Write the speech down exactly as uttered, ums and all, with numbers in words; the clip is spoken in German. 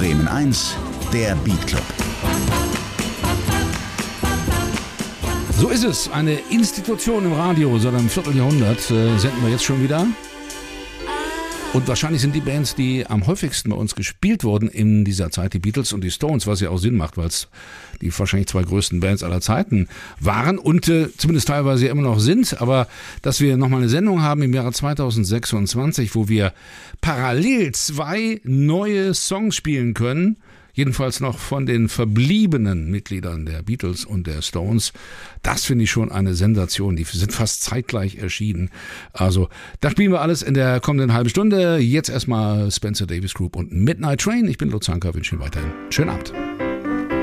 Bremen eins, der Beat Club. So ist es. Eine Institution im Radio. Seit einem Vierteljahrhundert äh, senden wir jetzt schon wieder. Und wahrscheinlich sind die Bands, die am häufigsten bei uns gespielt wurden in dieser Zeit, die Beatles und die Stones, was ja auch Sinn macht, weil es die wahrscheinlich zwei größten Bands aller Zeiten waren und äh, zumindest teilweise immer noch sind. Aber dass wir nochmal eine Sendung haben im Jahre zweitausendsechsundzwanzig, wo wir parallel zwei neue Songs spielen können, jedenfalls noch von den verbliebenen Mitgliedern der Beatles und der Stones. Das finde ich schon eine Sensation. Die sind fast zeitgleich erschienen. Also, das spielen wir alles in der kommenden halben Stunde. Jetzt erstmal Spencer Davis Group und Midnight Train. Ich bin Lutz Hanker, wünsche Ihnen weiterhin einen schönen Abend.